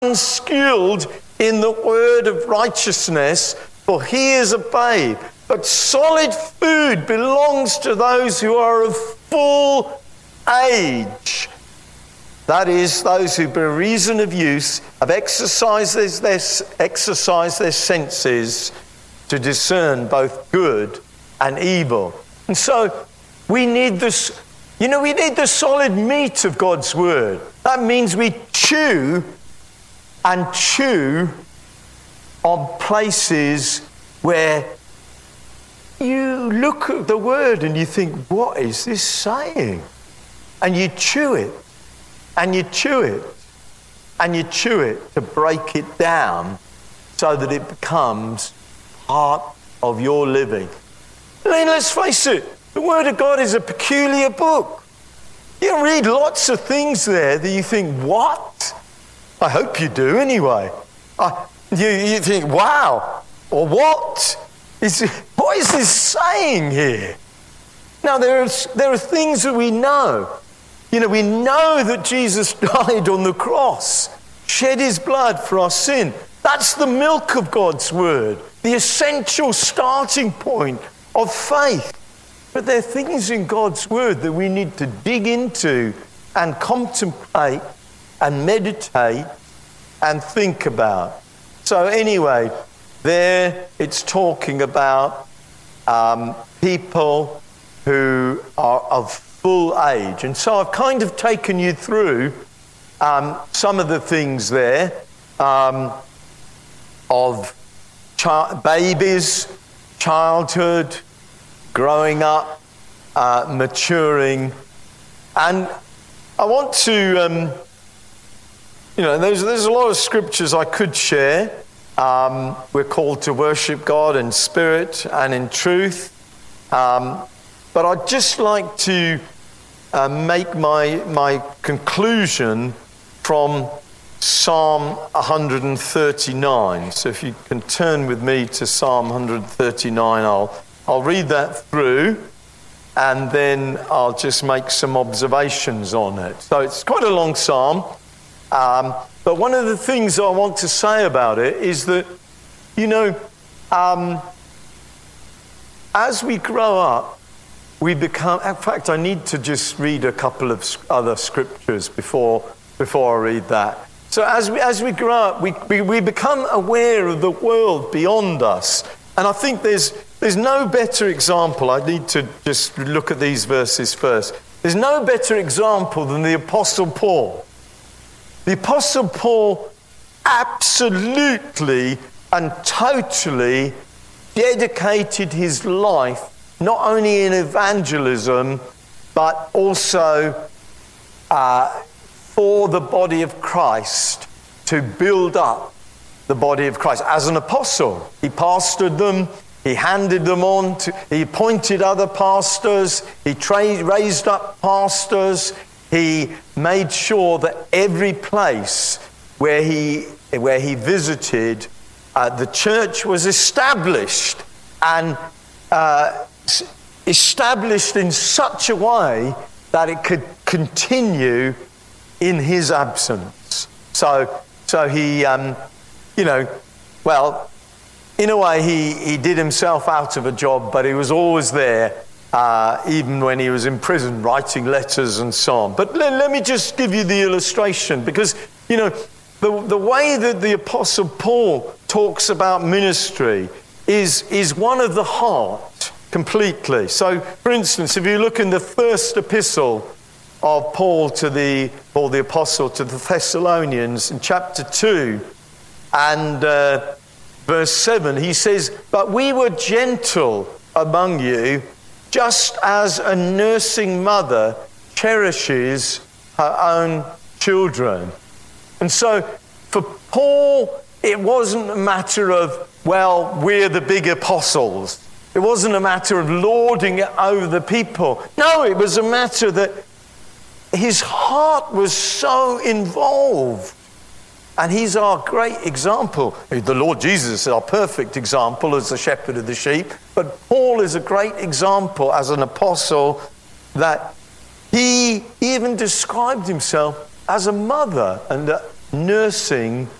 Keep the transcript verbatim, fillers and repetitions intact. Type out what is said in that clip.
unskilled in the word of righteousness, for he is a babe. But solid food belongs to those who are of full age. That is, those who by reason of use have exercised their, exercised their senses to discern both good and evil. And so we need this, you know, we need the solid meat of God's word. That means we chew and chew on places where you look at the word and you think, what is this saying? And you chew it, and you chew it, and you chew it to break it down so that it becomes part of your living. I mean, let's face it, the Word of God is a peculiar book. You read lots of things there that you think, what? I hope you do anyway. I, you, you think, wow, or what? Is, what is this saying here? Now, there are, there are things that we know. You know, we know that Jesus died on the cross, shed his blood for our sin. That's the milk of God's word, the essential starting point of faith. But there are things in God's word that we need to dig into and contemplate and meditate and think about. So anyway, there it's talking about um, people who are of full age. And so I've kind of taken you through um, some of the things there um, of chi- babies, childhood, growing up, uh, maturing. And I want to, um, you know, there's, there's a lot of scriptures I could share. Um, we're called to worship God in spirit and in truth. Um, but I'd just like to uh, make my, my conclusion from Psalm one thirty-nine. So if you can turn with me to Psalm one thirty-nine, I'll, I'll read that through and then I'll just make some observations on it. So it's quite a long psalm. Um, but one of the things I want to say about it is that, you know, um, as we grow up, we become, in fact, I need to just read a couple of other scriptures before before I read that. So as we as we grow up, we, we, we become aware of the world beyond us. And I think there's there's no better example. I need to just look at these verses first. There's no better example than the Apostle Paul. The Apostle Paul absolutely and totally dedicated his life not only in evangelism, but also uh, for the body of Christ, to build up the body of Christ. As an apostle, he pastored them, he handed them on, to, he appointed other pastors, he tra- raised up pastors, he made sure that every place where he, where he visited, uh, the church was established and uh, established in such a way that it could continue in his absence. So, so he, um, you know, well, in a way he, he did himself out of a job, but he was always there, uh, even when he was in prison, writing letters and so on. But let, let me just give you the illustration, because, you know, the, the way that the Apostle Paul talks about ministry is, is one of the heart completely. So, for instance, if you look in the first epistle of Paul to the, Paul the Apostle to the Thessalonians in chapter two and uh, verse seven, he says, "But we were gentle among you, just as a nursing mother cherishes her own children." And so for Paul, it wasn't a matter of, well, we're the big apostles. It wasn't a matter of lording it over the people. No, it was a matter that his heart was so involved. And he's our great example. The Lord Jesus is our perfect example as the shepherd of the sheep. But Paul is a great example as an apostle, that he even described himself as a mother. And uh, nursing